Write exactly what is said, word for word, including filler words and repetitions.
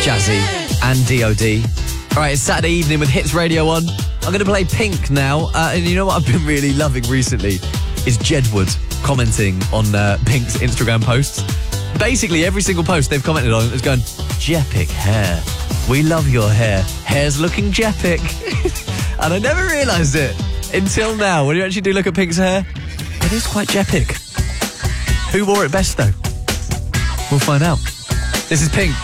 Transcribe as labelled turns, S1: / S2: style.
S1: Jazzy and D O D. All right, it's Saturday evening with Hits Radio on. I'm going to play Pink now. Uh, and you know what I've been really loving recently is Jedward commenting on uh, Pink's Instagram posts. Basically, every single post they've commented on is going, Jepic hair. We love your hair. Hair's looking Jepic. And I never realised it until now. When you actually do look at Pink's hair, it is quite Jepic. Who wore it best, though? We'll find out. This is Pink.